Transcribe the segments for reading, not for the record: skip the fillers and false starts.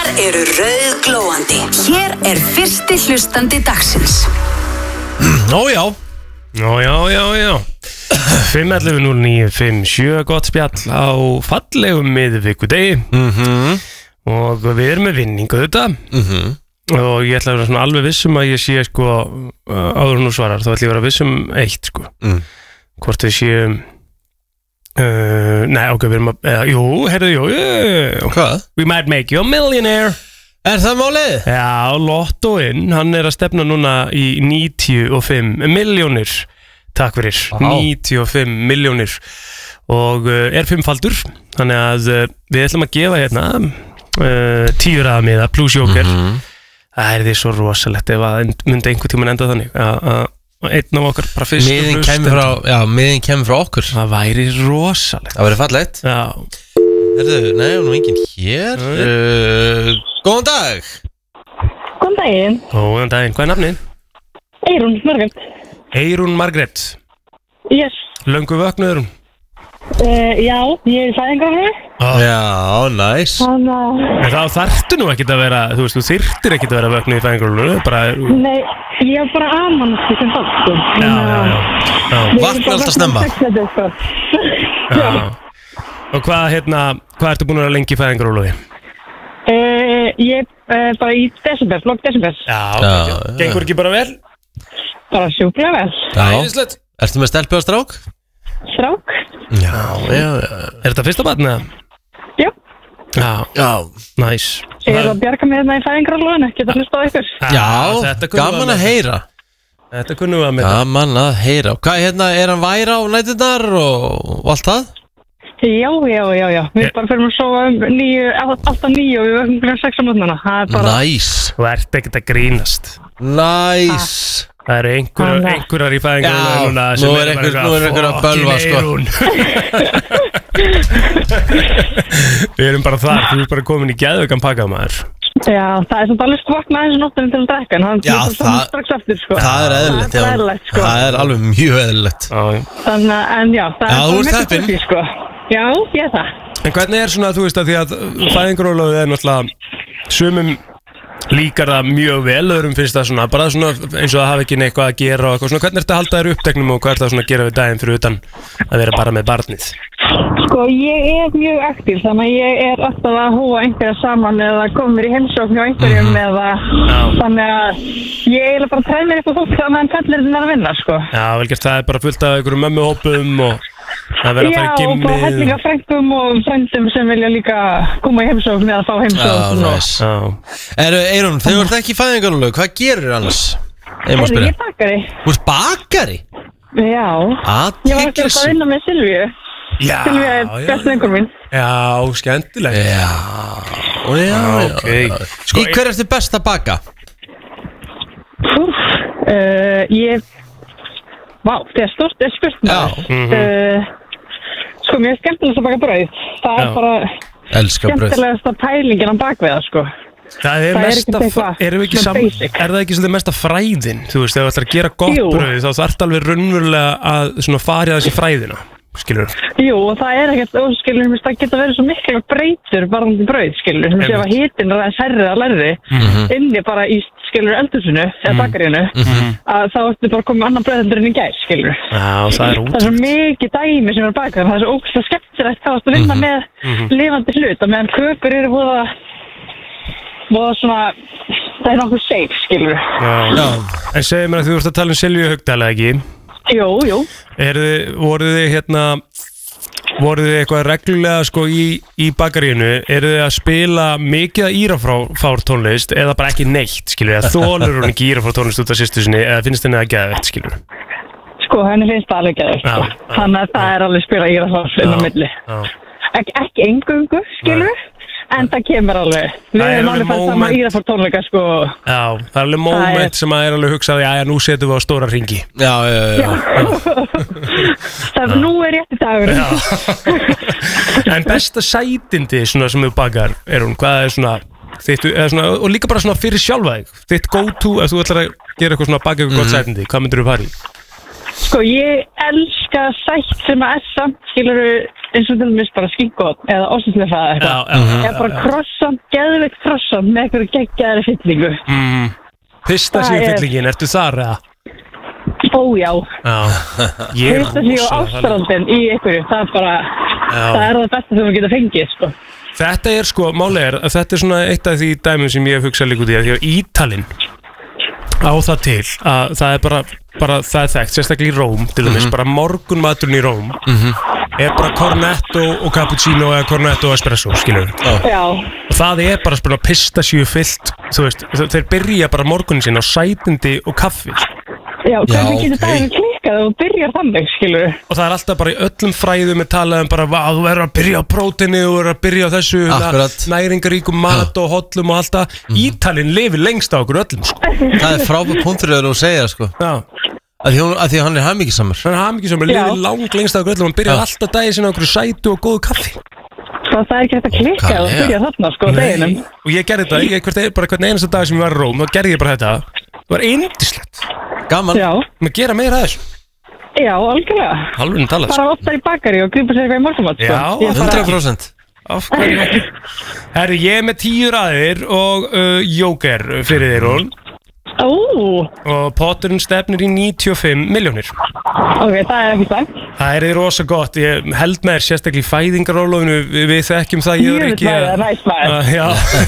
Auglýsingarnar eru rauðglóandi. Hér er fyrsti hlustandi dagsins. Já 511-0957 gott spjall á fallegum miðvikudegi og við erum með vinningu þetta og ég ætla að vera svona alveg vissum að ég sé sko áður nú svarar, þá ætla ég að vera vissum eitt sko hvort við séum nei ok, við erum að Hvað? We might make you a millionaire. Er það málið? Já, Lottóinn, hann er að stefna núna í 95 milljónir. Takk fyrir, 95 milljónir og er fimmfaldur, þannig að við ætlum að gefa hérna 10 raðamiða plus jóker. Það er því svo rosalegt ef að myndi einhver tímann enda þannig að einn af okkar bara fyrst miðin kemur frá okkur. Það væri rosalegt. Það væri fallegt. Já. Nei, nú enginn hér. Góðan dag. Góðan daginn. Góðan daginn, hvað er nafnið? Eyrún Margrét. Eyrún Margrét. Yes. Löngu vöknuður hún? Já, ég er í fæðingarhverfi. Já, næs. En þá þarftu nú ekkert að vera, þú veist, þú þyrftir ekkert að vera vöknuð í fæðingarhverfi. Nei, ég er bara amann sem fólk, sko. Já. Vakna alltaf snemma. Já. Og hvað ertu búin að vera lengi í fæðingarhverfi? Ég bara í desember, flokk desember. Já. Gengur ekki bara vel? Bara sjúklega vel. Æðislegt. Ertu með stelpu og strák? Strák. Já. Er þetta fyrsta barn eða? Já. Já. Næs. Ég er að bjarga mig hérna í fæðingarhverfinu, geta hlusta á ykkur. Já, gaman að heyra. Þetta kunnum við að mynda. Gaman að heyra. Hvað, er hann væra á næturnar og allt það? Já. Við bara fyrir að sofa alltaf 9 og við vöknum 6 á mótnana. Næs. Þú ert ekkert að grínast. Næs. Það eru einhverjar í fæðingarhverfinu núna. Já, nú er einhver að bölva sko. Við erum bara þar, þú ert bara komin í geðveikan pakka maður. Já, það er svona alveg skvakna eins og nóttunum til að drekka, en hann er svona strax eftir sko. Það er eðlilegt, það er eðlilegt sko. Það er alveg mjög eðlilegt. Þannig að, en já, það er þú ert heppin sko. Já, ég er það. En hvernig er svona, þú veist að því að fæðingarorlofið er náttúrulega sumum líkar það mjög vel, öðrum finnst það svona bara svona eins og það hafi ekki neitt að gera og eitthvað svona, hvernig ertu að halda þér uppteknum og hvað er það svona að gera við daginn fyrir utan að vera bara með barnið? Sko, ég er mjög aktív, þannig að ég er alltaf að hóa einhverja saman eða koma mér í heimsókn hjá einhverjum eða þannig að ég er bara að træða mér eitthvað fólk þannig að kallirinn er að vinna, sko. Já, vel gert, það er bara fullt af einhverjum mömmuhópum og það verður að fara í gimmið. Já, og bara hellinga frænkum og frændum sem vilja líka koma í heimsókn eða fá heimsókn. Eyrún, þegar þú ert ekki í fæðingarorlofi, hvað gerir annars? Ég er bakari. Þú ert bakari? Já. Ég var ekki að vinna með Silvíu. Silvíu er best einhver mín. Já, skemmtilegt. Já. Í hver ertu best að baka? Það er stort spurt maður. Sko, mér er skemmtilegast að baka brauð. Það er bara skemmtilegast að pælingin á bakveða, sko. Það er það ekki svolítið mesta fræðin? Þú veist, ef þú ætlar að gera gott brauð þá þarf alveg raunverulega að fara þessi fræðina, skilur? Jú, og það er ekkert, skilur, það geta verið svo miklu breytur varðandi brauð, skilur, sem sé að hitinn er aðeins herrið að lærði inni bara í, skilur, eldhúsinu eða bakaríinu, að þá ertu bara komið annan brauðendur inn í gær, skilur. Já, það er svo mikið dæmi sem er bakað, það er svo ógeðslega skemmtilegt þá að vinna með lifandi hlut, og meðan kökur eru voða svona, það er nokkuð safe, skilur. Já. En segir mér að þú ert að tala um Silvíu Haugdal, eða ekki? Jú. Voruð þið eitthvað reglulega sko í bakaríinu, eru þið að spila mikið að írafár tónlist eða bara ekki neitt, skilur, eða þolur hún ekki írafár tónlist út af systur sinni eða finnst henni það geðveikt, skilur? Sko, henni finnst það alveg geðveikt, sko. Þannig að það er alveg spila írafár inn á milli. Ekki engungu, skilur? En það kemur alveg. Við erum alveg fætt saman írafár tónleika, sko. Já, það er alveg moment sem að er alveg hugsað, já, nú setjum við á stóra hringi. Já. Nú er rétti dagur. En besta sætindi svona sem þú bakar, hún, hvað er svona þitt, og líka bara svona fyrir sjálfa þig, þitt go to, ef þú ætlar að gera eitthvað svona baka eitthvað gott sætindi, hvað myndir þú fara í? Sko, ég elska sætt sem að er samt, skilur, eins og til dæmis bara skinkot eða ostislefa eða eitthvað. Eða bara krossan, geðveikt krossan með einhverju geggjaðri fyllingu. Pistasíufyllingin, ertu þar eða? Ó já. Pistasíu og ástraldin í einhverju, það er bara, það er það besta sem við getum fengið, sko. Þetta er sko, málega er að þetta er svona eitt af því dæmum sem ég hef hugsað líka út í að því að Ítalinn á það til að það er bara það er þekkt, sérstaklega í Róm til dæmis, bara morgunmaturinn í Róm er bara cornetto og cappuccino eða cornetto og espresso, skilur og það er bara svona pistasíu fyllt, þú veist, þeir byrja bara morgunin sín á sætindi og kaffi. Já, hvernig getur daginn klikkað og byrjar þannig, skilur við? Og það er alltaf bara í öllum fræðum með talað bara þú verður að byrja á próteini og verður að byrja á þessu næringaríkum mat og hollum og alltaf. Ítalinn lifir lengst á okkur öllum, sko. Það er frábært punktur þegar þú segir, sko. Já. Að því hann er hamingjusamur. Hann er hamingjusamur, lifir langt lengst á okkur öllum. Hann byrjar alltaf daginn sinna á okkur sætu og góðu kaffi. Það er ekki hægt að klikka og byrja þarna, sko, deginum. Og ég gerði þetta, bara hvern einasta dag sem ég var í Róm, þá gerði ég bara þetta. Það var yndislegt. Gaman. Já. Maður gera meira af þessu. Já, algjörlega. Alveg talað. Bara oftar í bakari og grípa sér eitthvað í morgumat, sko. Já, 100%. Af hverju ekki? Herri, ég er með 10 raðir og Joker fyrir þér, Rón. Og potturinn stefnir í 95 milljónir. Ok, það er ekki slæmt. Það er rosa gott. Ég held með þér sérstaklega í fæðingarólofinu. Við þekkjum það, ég er ekki... Já,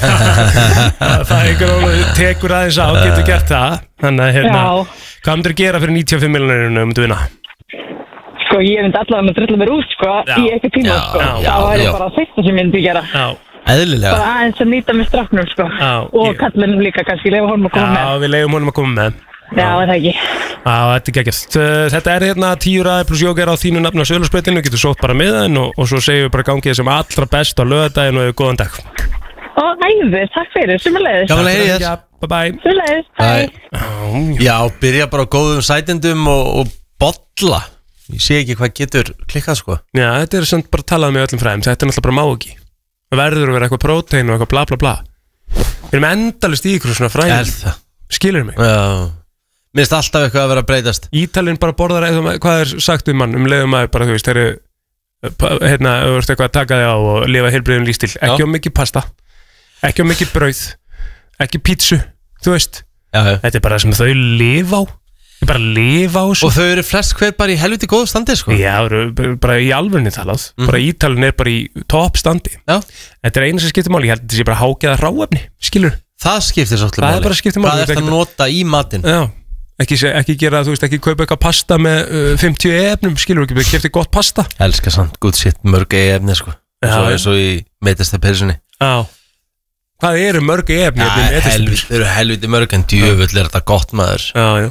fæðingarólofinu tekur aðeins á, getur gert það. Þannig að hérna, hvað myndir að gera fyrir 95 milljónir myndu vinna? Sko, ég myndi allavega að drilla mér út, sko, í eitthvað tíma, sko. Það væri bara fyrsta sem ég myndi gera. Eðlilega. Bara aðeins að nýta með strafnum, sko. Og kallinum líka, kannski, leifa honum að koma með. Já, við leifum honum að koma með. Já, það ekki. Já, þetta er geggjast. Þetta er hérna 10 raðir pluss Joker á þínu nafn á Sölursbreytinu. Getur sótt bara með það og svo segjum við bara gangið sem allra best á laugardaginn og góðan dag. Og æði, takk fyrir, sumulegis. Gaman að heyra þér. Bye bye. Sumulegis, bye. Já, byrja bara á góðum sætindum og bolla. Ég sé ekki hvað getur klikkað, sko. Já, þetta er samt bara talað með öllum fræðum. Þetta er náttúrulega bara má ekki. Það verður að vera eitthvað prótein og eitthvað bla bla bla. Við erum endalist í ykkur svona fræðum. Skilur mig? Já. Mér finnst alltaf eitthvað að vera að breytast. Ítalinn bara borðar eitthvað, hvað er sagt mann leiðum maður bara, þú veist, þeir eru hérna, þú veist eitthvað að taka þig á og lifa heilbrigðum lífstíl. Ekki á mikið pasta, ekki á mikið brauð, ekki pítsu, þú veist. Þetta er bara það sem þau lifa á. Þau bara lifa á þessu. Og þau eru flest hver bara í helviti góðu standi, sko. Já, bara í alvörni talað. Bara Ítalinn er bara í topp standi. Þetta er eina sem skiptir máli. Ég held að þetta sé bara hágjaða hráefni, skilur. Það skiptir svolítið máli. Það er bara skiptir máli. Hvað er það að nota í matinn? Já. Ekki gera, þú veist, ekki kaupa eitthvað pasta með 50 efnum, skilur ekki, það kefti gott pasta. Elskar samt, good shit, mörg efni, sko. Svo í meitastapirsunni. Já. Hvað eru mörg efni? Þau eru helviti mörg, en djöfull er þetta gott, maður. Já.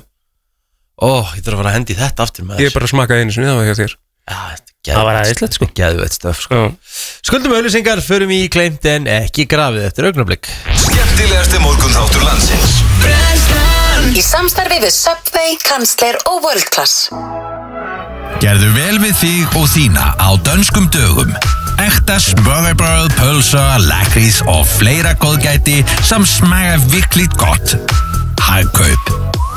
Ég þarf að fara að hendi þetta aftur, maður. Ég er bara að smaka einu sinni, það var ekki að þér. Það var aðeinslegt, sko. Geðveitt stöf, sko. Skuldum auðlýsingar, förum í gleymt en ekki grafið eftir augnablik. Skemmtilegasti morgunþáttur landsins. Í samstarfi við Subway, Kansler og World Class. Gerðu vel við þig og þína á dönskum dögum. Ekta smørrebrød, pølser, lakrís og fleira góðgæti som smager virkelig gott. Hagkaup.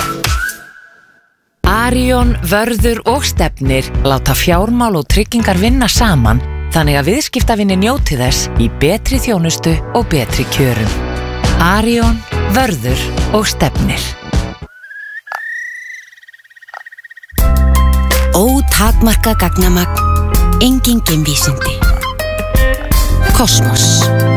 Arion, Vörður og Stefnir láta fjármál og tryggingar vinna saman þannig að viðskiptavinni njóti þess í betri þjónustu og betri kjörum. Arion, Vörður og Stefnir. Ótakmarkað gagnamagn, engin geimvísindi. Kosmos.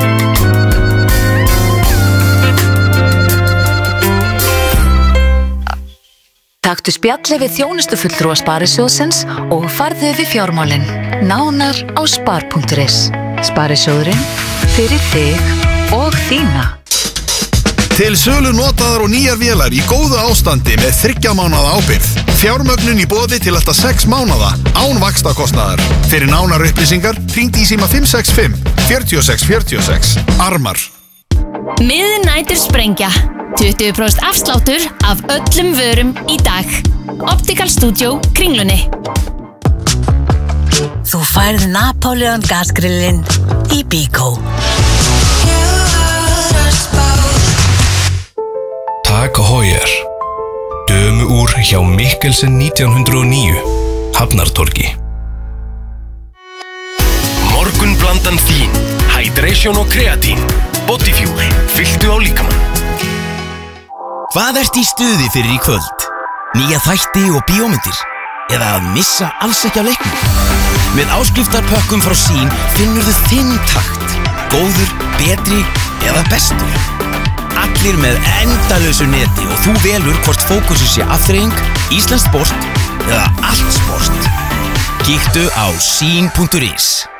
Taktu spjalli við þjónustufulltrúa Sparisjóðsins og farðu við fjármálin. Nánar á spar.is. Sparisjóðurinn fyrir þig og þína. Til sölu notaðar og nýjar vélar í góðu ástandi með 3 mánaða ábyrgð. Fjármögnun í boði til alltaf 6 mánaða, án vaxtakostnaðar. Fyrir nánar upplýsingar, hringdu í síma 565 46 46. Armar. Midnighter sprengja. 20% afsláttur af öllum vörum í dag. Optical Studio, Kringlunni. Þú færð Napoleon gasgrillin í Biko. Tag Heuer. Dömuúr hjá Mikkelsen 1909. Hafnartorgi. Platan þín, Hydration og Kreatín. Bodyfuel, fylltu á líkamann. Hvað ert í stuði fyrir í kvöld? Nýja þætti og bíómyndir? Eða að missa alls ekki af leiknum? Með áskriftarpökkum frá Sín finnurðu þinn takt. Góður, betri eða bestur. Allir með endalausu neti og þú velur hvort fókusið sé afþreying, íslenskt sport eða allt sport. Kíktu á sín.is.